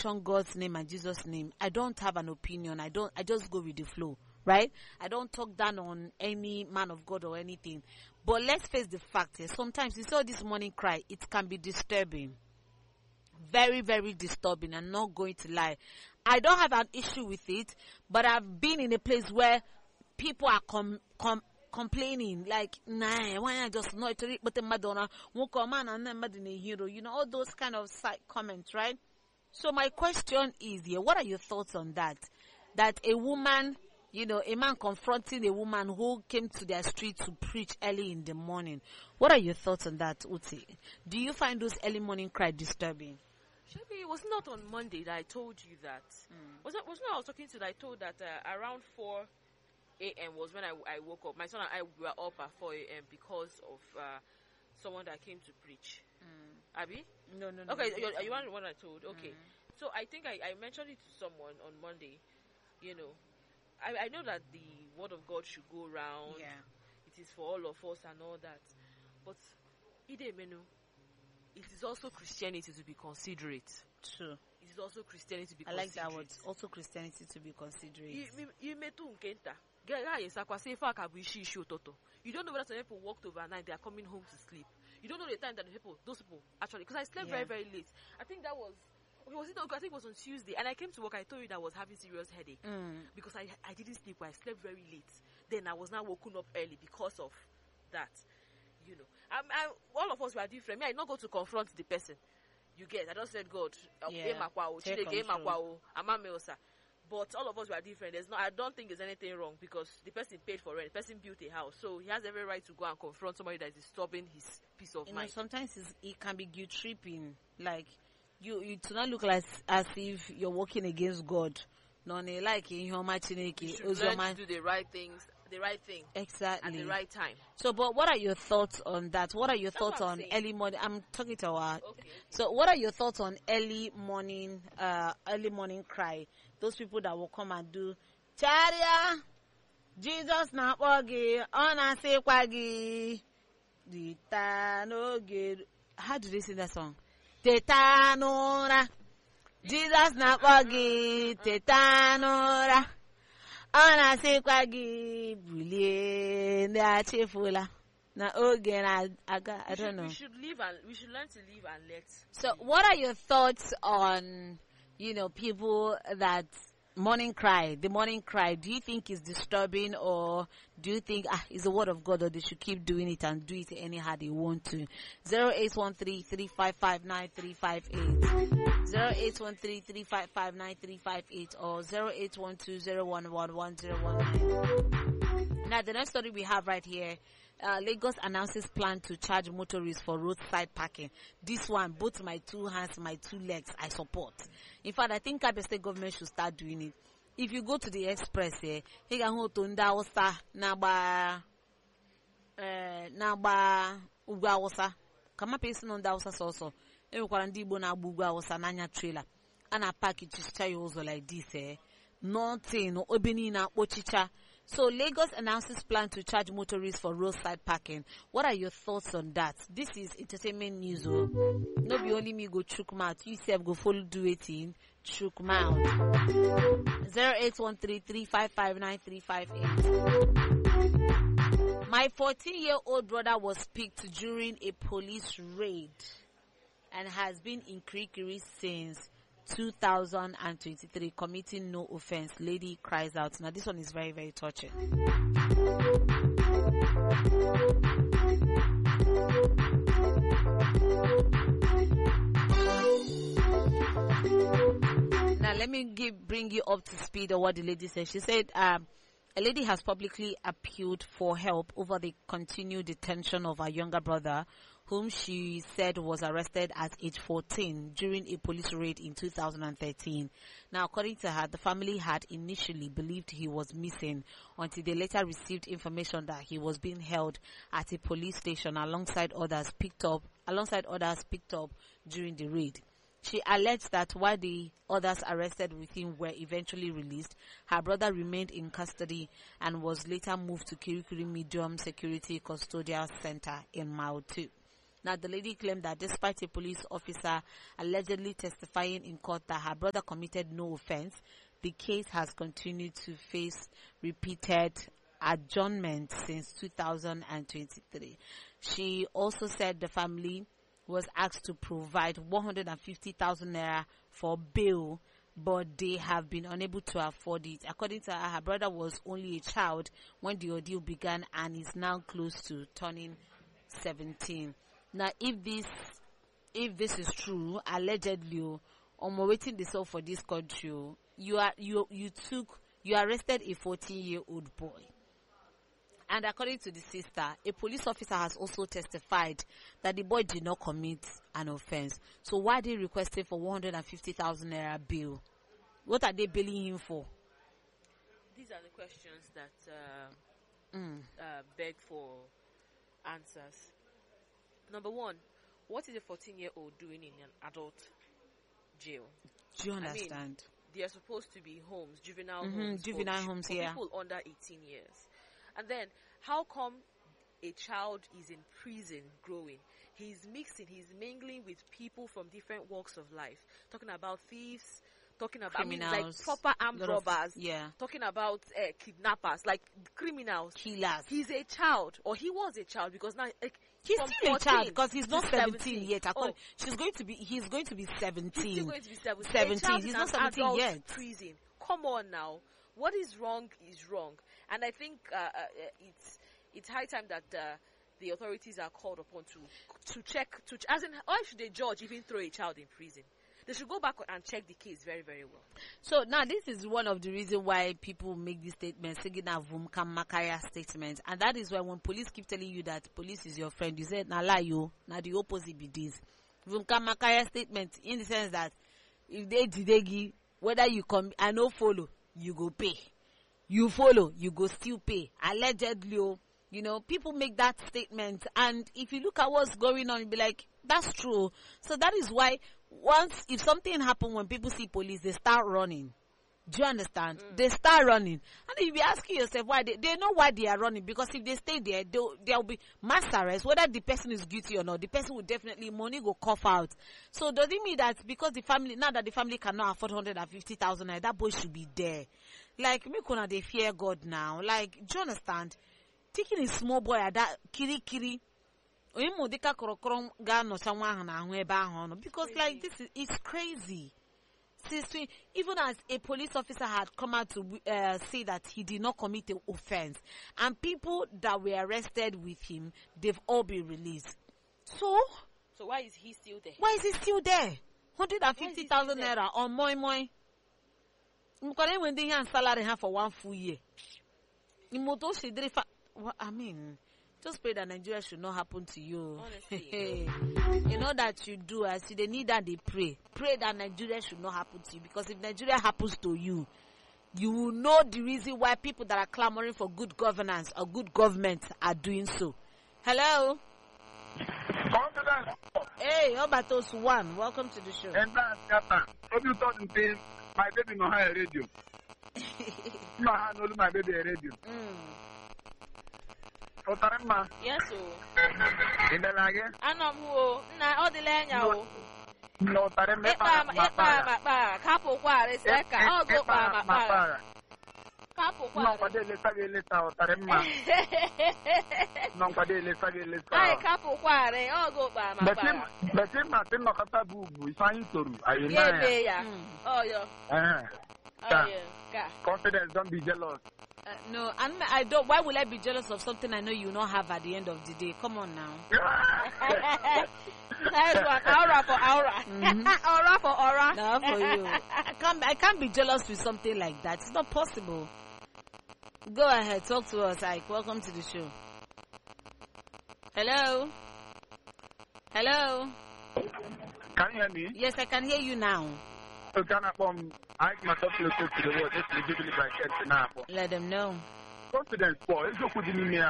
mention God's name and Jesus' name, I don't have an opinion. I just go with the flow, right? I don't talk down on any man of God or anything. But let's face the fact here. Sometimes you saw this morning cry, it can be disturbing. Very, very disturbing. I'm not going to lie. I don't have an issue with it, but I've been in a place where people are complaining, like, nah, why I just not to read but the Madonna won't come on and then Madonna hero, all those kind of side comments, right? So my question is here, what are your thoughts on that? That a woman, a man confronting a woman who came to their street to preach early in the morning. What are your thoughts on that, Uti? Do you find those early morning cry disturbing? Maybe it was not on Monday that I told you that. Was not I was talking to that I told that around 4 a.m. was when I woke up. My son and I were up at 4 a.m. because of someone that came to preach. Abby? No. Okay, you want the one I told? Okay. So I think I mentioned it to someone on Monday. I know that the word of God should go around. Yeah. It is for all of us and all that. But it is also Christianity to be considerate. True. It is also Christianity to be I like considerate. that word. Also Christianity to be considerate. You don't know whether some people walked overnight, they are coming home to sleep. You don't know the time that those people actually, because I slept very, very late. I think that was, I think it was on Tuesday, and I came to work, I told you that I was having serious headache. Because I didn't sleep, I slept very late. Then I was now woken up early because of that. All of us were different. I did not go to confront the person. You get, I just said, God, but all of us were different. I don't think there's anything wrong because the person paid for rent. The person built a house. So he has every right to go and confront somebody that is disturbing his peace of mind. Sometimes it can be guilt tripping. Like, you do not look like as if you're working against God. No, like in your matching. You should learn to do the right thing exactly at the right time. So, but what are your thoughts on that? What are your thoughts on early morning? I'm talking to our. Okay. So, what are your thoughts on early morning cry? Those people that will come and do, Charia, Jesus na wagi, ona se kwagi, dita no good. How do they sing that song? Teta nora, Jesus na wagi, teta nora. Ona se kwagi bulie na chefula na oge na aga. I don't know. We should learn to live and let. So, what are your thoughts on people that the morning cry? Do you think is disturbing, or do you think it's the word of God, or they should keep doing it and do it anyhow they want to? 0813-355-9358 0813-355-9358 or 0812-011-1019. Now the next story we have right here, Lagos announces plan to charge motorists for roadside parking. This one, both my two hands, my two legs, I support. In fact, I think Abia State government should start doing it. If you go to the express here, he can hold to Ndawasa, Naba Ugawasa. Kama pesi no Ndawasa also. Ewe kwa ndibo na Ugawasa nanya trailer. Ana park chicha yozo like this Nothing, no obini na ochicha. So Lagos announces plan to charge motorists for roadside parking. What are your thoughts on that? This is entertainment news. No be only me go chook mouth. You self go follow do it in chook mouth. 0813-355-9358. My 14-year-old brother was picked during a police raid and has been in Kirikiri since 2023, committing no offense. Lady cries out. Now this one is very, very touching. Now let me bring you up to speed on what the lady said. She said a lady has publicly appealed for help over the continued detention of her younger brother, whom she said was arrested at age 14 during a police raid in 2013. Now, according to her, the family had initially believed he was missing until they later received information that he was being held at a police station alongside others picked up during the raid. She alleged that while the others arrested with him were eventually released, her brother remained in custody and was later moved to Kirikiri Medium Security Custodial Center in Mile 2. Now, the lady claimed that despite a police officer allegedly testifying in court that her brother committed no offense, the case has continued to face repeated adjournment since 2023. She also said the family was asked to provide 150,000 naira for bail, but they have been unable to afford it. According to her, her brother was only a child when the ordeal began and is now close to turning 17. Now, if this is true, allegedly, waiting this out for this country, you arrested a 14-year-old boy. And according to the sister, a police officer has also testified that the boy did not commit an offense. So why are they requesting for 150,000 naira bail? What are they bailing him for? These are the questions that beg for answers. Number one, what is a 14-year-old doing in an adult jail? Do you understand? I mean, they are supposed to be homes, juvenile homes for people under 18 years. And then, how come a child is in prison growing? He's mixing, he's mingling with people from different walks of life. Talking about thieves, talking about criminals, like proper armed robbers, talking about kidnappers, like criminals, killers. He's a child, or he was a child, because now he's still 14, a child because he's not 17 yet. He's going to be 17. He's still going to be 17. 17. He's not 17 yet. Prison. Come on now. What is wrong is wrong. And I think it's high time that the authorities are called upon to check, as in, why should a judge even throw a child in prison? They should go back and check the case very, very well. So now this is one of the reasons why people make this statement, saying a Vumka Makaya statement. And that is why when police keep telling you that police is your friend, you say, na lie you, now the opposite be this. Vumka Makaya statement in the sense that if they did whether you come and no follow, you go pay. You follow, you go still pay. Allegedly, you know, people make that statement. And if you look at what's going on, you'll be like, that's true. So that is why if something happens when people see police, they start running. Do you understand? They start running. And you'll be asking yourself why. They know why they are running. Because if they stay there, there will be mass arrest. Whether the person is guilty or not, the person will definitely, money go cough out. So does it mean that because now that the family cannot afford 150,000, that boy should be there? Like, me kuna they fear God now. Like, do you understand? Taking a small boy at that kiri. Because like this is crazy. Even as a police officer had come out to say that he did not commit an offense, and people that were arrested with him, they've all been released. So why is he still there? 150,000 naira on moi. When they have salary for 1 full year. I mean, just pray that Nigeria should not happen to you. Honestly. You know that you do. As they need that, they pray. Pray that Nigeria should not happen to you. Because if Nigeria happens to you, you will know the reason why people that are clamoring for good governance or good government are doing so. Hello? Hey, Obatos One. Welcome to the show. My baby no have a radio. My baby a radio. Yes, sir. In the lage? Anamu, na odilenya. No, Capo quare, seca, oh, go para. Capo quare. No, padele sageleta o taremma. No, padele sageleta. Ai, capo quare, oh, go para. But Martin Makata Bubu, is fine to you. Yeah. Oh, yeah. Confidence, don't be jealous. No, I don't. Why would I be jealous of something I know you not have at the end of the day? Come on now. That's one aura for aura. Aura for aura. No, for you. I can't be jealous with something like that. It's not possible. Go ahead, talk to us, Ike. Welcome to the show. Hello. Can you hear me? Yes, I can hear you now. I myself close to the world. Just legitimately by now. Let them know. Confidence, boy. It's good in me.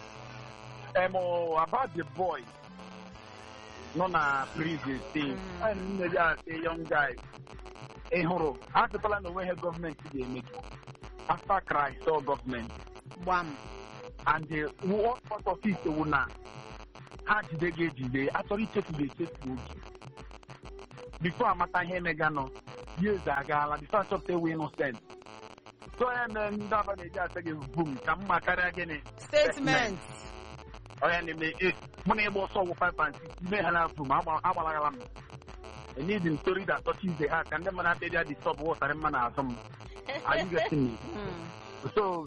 About the boy. Not a previous thing. And a young guy. A horror. After plan the way her government today make. After Christ or government. One. And what part of it will not. ha jide gị ejide achọrọ ichefu ga-echefu oge bifo amata ihe mega nọ years agaala bifo achọpụta ewe innocent so ya mere ndị aba na-eji asa gị bum ka mma karịa gịnị statement ọya na-eme mụ na ịgba ọsọ ọgwụ 5 and 6 ime ha na bum agbalaghala m enidi m story that touches the heart ka ndị mmadụ abịa dị stop wọtarị mma na azụ m are you getting me so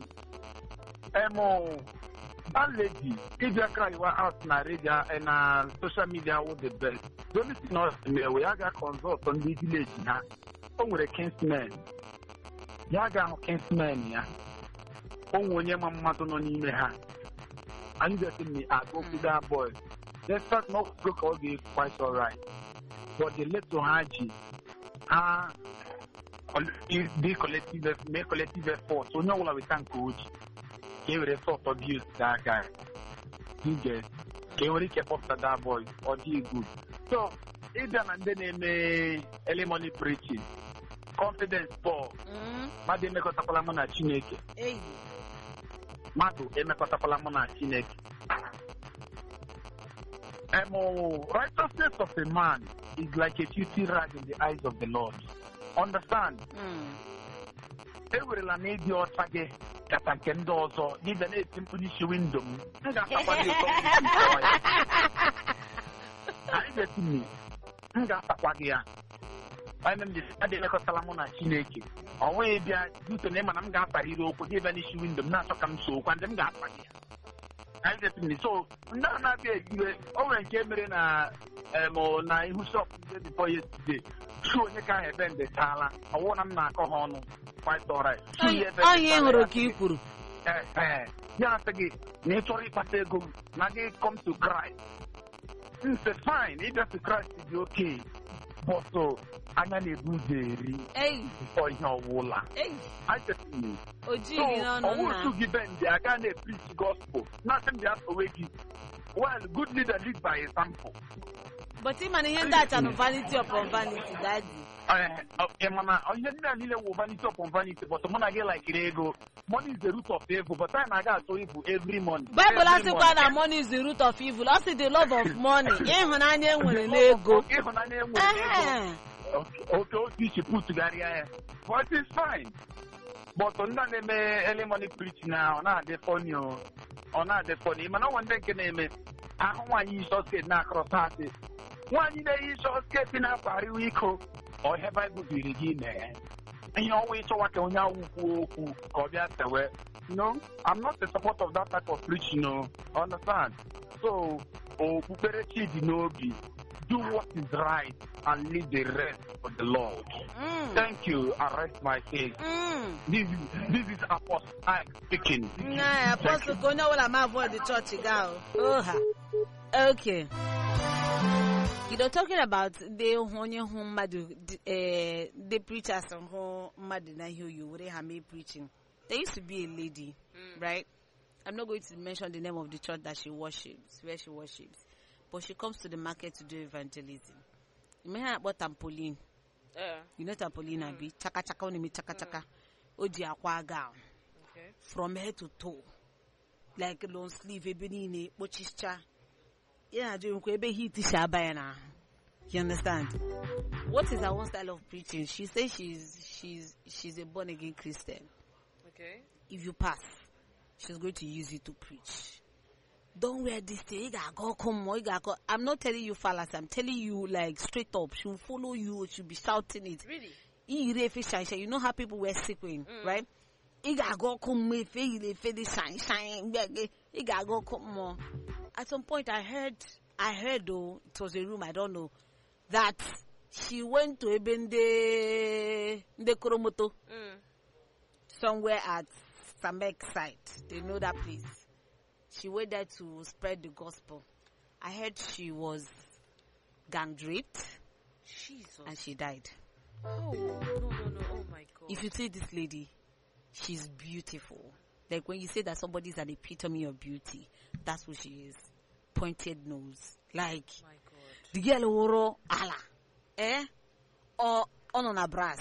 that lady ịbịa crywa out na radio na social media with the best the only thing we ga consult ndị village ha o nwere kinsmen ya ga-ahụ kinsmen ya o nwe onye ma mmadụ nọ n'ime ha anyị ga-esi agụkwu that boy let's start not go ka ọ ga-ekwu quite alright but the little ha ji ha the collective effort onye ọbụla weta nke oji ka e were sort of use that guy ka e were ike kpọpụta that boy ọ dị good so ịbịa na ndị na-eme early morning preaching confidence Paul mmadụ emekọtakwala mụ na Chineke mmadụ emekọtakwala mụ na Chineke righteousness of a man is like a filthy rag in the eyes of the Lord. Understand? Ewerela na ịdị ọcha gị kata nke ndị ọzọ dịbịa na-eti mkpu n'isi windo m ga-asakwa gị ụtọ anyị ga-eti m ga-asakwa gị ya adị elekọtala mụ na Chineke ọ nweghị bịa dute na ịma na m ga-asarịrị okwu dịbịa n'isi windo m na-achọ ka m so okwa ndị m ga-asa gị ya anyị ga-eti so ndị a na-abịa ejiwe o nwere nke mere na ihu shop ndị before yesterday chu onye ka ahụ ebe ndetaala ọwụ na m na-akọ ha ọnụ quite alright onye hụrụ ka i kwuru ya asị gị na ị chọrọ ịkpata ego m na gị come to Christ nse fine ịbịa to Christ dị okay but anya na-ebu ụzọ eri before ihe ọwụla ọwụrụ gị bendị aga na-epreach gospel na-asị m bịa sowe gị well good leader lead by example. But him and him that are vanity upon vanity, daddy. Mana ihe ndị a niile wụ vanity upon vanity, but mụ na gị like ego. Money is the root of evil, but I na-aga atụ evil every morning. Bible asịkwa na money is the root of evil. Also the love of money. Ịhụnanya enwere n'ego. Ịhụnanya enwere n'ego. Okay, otu isi pụtụgharịa ya. But it's fine. But ndị na-eme early morning preaching na ọ na-adị funny ọ na-adị funny. Mana ọ ndị nke na-eme ahụ nwaanyị yi short skirt na-akọrọ asị. Nwaanyị na-eyi short skirt na-akparịwa iko ọhịa Baịbụl biri gị mee ihe ọnwa ịchọwa ka onye ahụ kwuo okwu ka ọ bịa tewe. No, I'm not a supporter of that type of preaching, no. Understand? So, okpukperechi dị n'obi. Do what is right and leave the rest for the Lord. Thank you. I rest my case. This is Apostle I speaking. Nah, Apostle Konya will avoid the church girl. Okay. You know, talking about the preachers on home Madina you would have me preaching. There used to be a lady, right? I'm not going to mention the name of the church that she worships, where she worships. But she comes to the market to do evangelism. You may have about trampoline. You know trampoline, Abi? Chaka chaka, only me chaka chaka. Oji akwa gown. From head to toe. Like a long sleeve, ebony, bochischa. Yeah, doing kwebe heat shabayana. You understand? What is her own style of preaching? She says she's a born again Christian. Okay. If you pass, she's going to use it to preach. Don't wear this thing. I'm not telling you fallacy. I'm telling you like straight up. She'll follow you. She'll be shouting it. Really? You know how people wear sequin, right? At some point, I heard though, it was a room, I don't know, that she went to even the Koromoto, somewhere at Samek site. They know that place. She went there to spread the gospel. I heard she was gang raped. Jesus. And she died. Oh, no. Oh, my God. If you see this lady, she's beautiful. Like when you say that somebody's an epitome of beauty, that's what she is. Pointed nose. Like, my God. the girl wore ala. Or on a brass.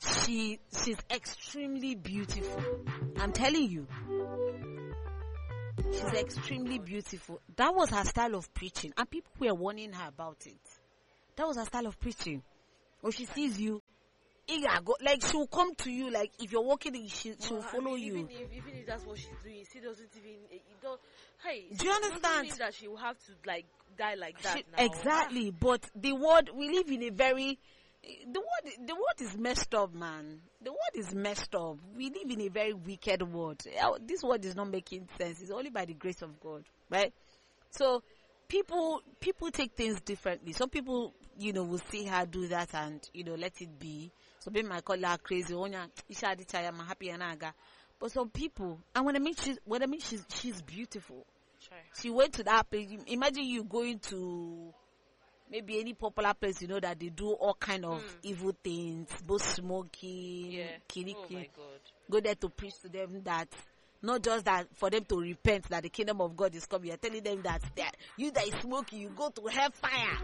She's extremely beautiful. I'm telling you. She's extremely beautiful. That was her style of preaching, and people were warning her about it. That was her style of preaching. When she sees you, like she will come to you. Like if you're walking, she will follow you. Even if that's what she's doing, she doesn't even. Hey, do you understand that she will have to like die like that? Now. Exactly, but the word, we live in a very. The word is messed up, man. The word is messed up. We live in a very wicked world. This word is not making sense. It's only by the grace of God, right? So people take things differently. Some people, will see her do that and, let it be. Some people might call her crazy. I'm happy and aga. But some people, and when I mean she's beautiful. Sure. She went to that place. Imagine you going to maybe any popular place, that they do all kind of evil things, both smoking, killing. Oh my God. Go there to preach to them that, not just that for them to repent that the kingdom of God is coming. You're telling them that you that is smoking, you go to hellfire.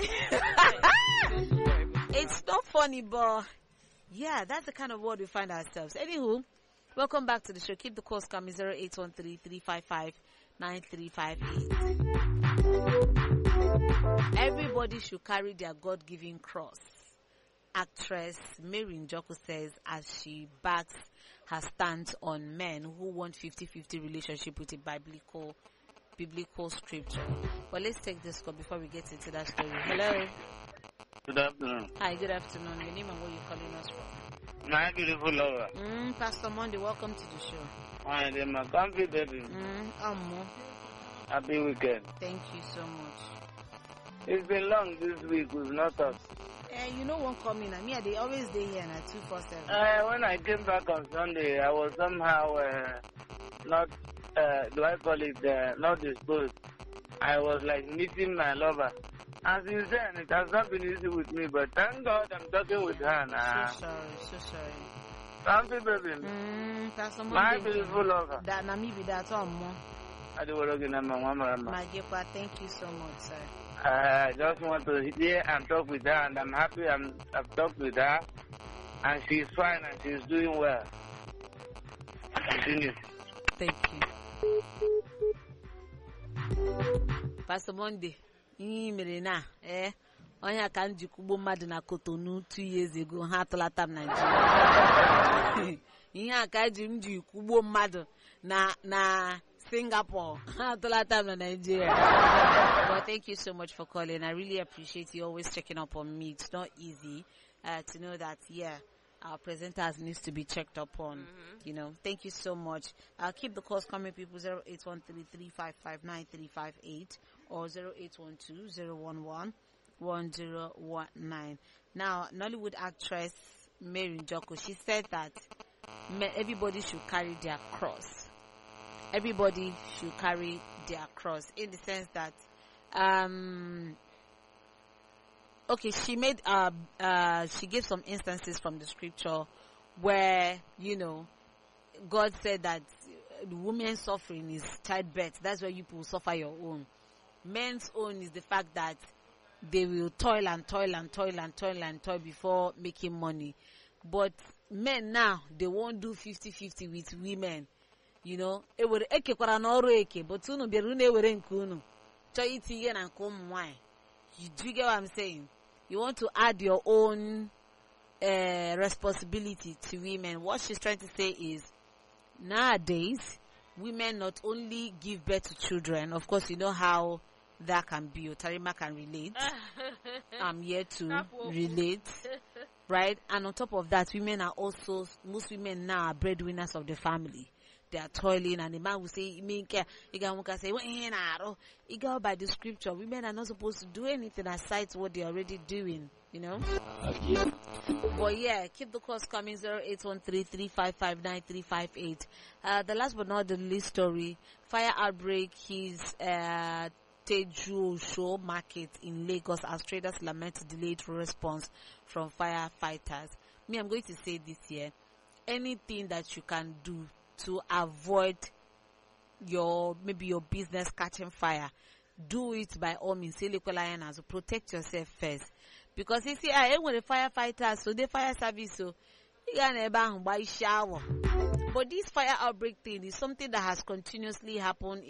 It's not funny, but yeah, that's the kind of world we find ourselves. Anywho, welcome back to the show. Keep the calls coming. 0813-355-9358. Everybody should carry their God-given cross. Actress Mary Njoku says as she backs her stance on men who want 50-50 relationship with a biblical scripture. But let's take this call before we get into that story. Hello. Good afternoon. Hi, good afternoon. Your name and where you're calling us from? My beautiful lover. Pastor Monday, welcome to the show. I am my comfy baby. Happy weekend. Thank you so much. It's been long this week with not us. Won't come in. They always stay here at 247. When I came back on Sunday, I was somehow not, not disposed. I was like missing my lover. As you said, it has not been easy with me, but thank God I'm talking with her now. So sorry. Comfy baby. Pastor Monday, my beautiful lover. That Namibi, that's all more. Thank you so much, sir. I just want to hear and talk with her, and I'm happy I've talked with her, and she's fine and she's doing well. Continue. Thank you. Pastor Monday, onye aka njikugbo mmadụ na Cotonou 2 years ago ha atụlata m Nigeria. Ihe aka ji m ji kugbo mmadụ na Singapore ha atụlata m na Nigeria. But thank you so much for calling. I really appreciate you always checking up on me. It's not easy to know that our presenters needs to be checked up on. Thank you so much. I'll keep the calls coming, people. 0813-355-9358 or 0812-011-1019. Now, Nollywood actress Mary Njoku, she said that everybody should carry their cross. Everybody should carry their cross in the sense that, she made she gave some instances from the scripture where God said that the woman's suffering is childbirth. That's where you will suffer your own. Men's own is the fact that they will toil before making money. But men now, they won't do 50-50 with women. But do you get what I'm saying? You want to add your own responsibility to women. What she's trying to say is, nowadays, women not only give birth to children. Of course, you know how that can be. Tarima can relate. I'm here to relate. Right? And on top of that, most women now are breadwinners of the family. They are toiling, and the man will say, by the scripture, women are not supposed to do anything aside what they're already doing, But yeah, keep the calls coming, 0813-355-9358. The last but not the least story, fire outbreak is Teju Show Market in Lagos as traders lament delayed response from firefighters. I'm going to say this here, anything that you can do to avoid your business catching fire, do it by all means. Protect yourself first, because you see, when the firefighters, so the fire service, so you can buy shower. But this fire outbreak thing is something that has continuously happening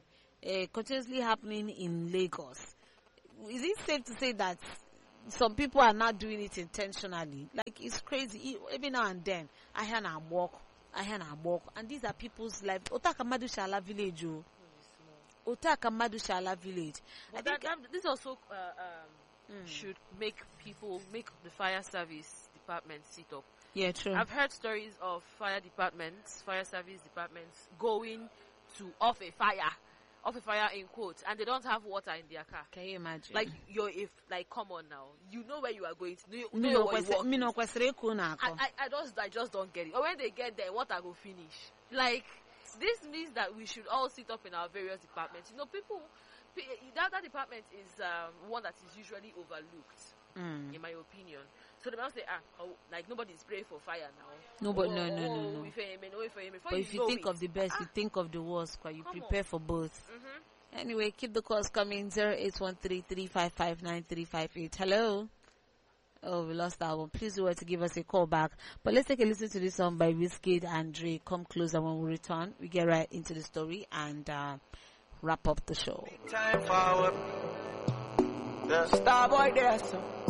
in Lagos. Is it safe to say that some people are not doing it intentionally? Like, it's crazy. Every now and then, I hear a walk, and these are people's lives. Otaka Madushala village, Otaka Madushala village. I think this also should make the fire service department sit up. Yeah, true. I've heard stories of fire service departments going to off a fire in quotes, and they don't have water in their car. Can you imagine? Like, come on now. You know where you are going to. You know where you walk. I just don't get it. Or when they get there, water go finish. Like, this means that we should all sit up in our various departments. That department is one that is usually overlooked, in my opinion. So they must say, like, nobody's praying for fire now. No. But if you think of the best, you think of the worst, you prepare for both. Anyway, keep the calls coming. 0813-355-9358. Hello. Oh, we lost that one. Please do to give us a call back. But let's take a listen to this song by Wizkid and Dre. Come closer. When we return, we get right into the story and wrap up the show. Time forward. The Starboy there, so.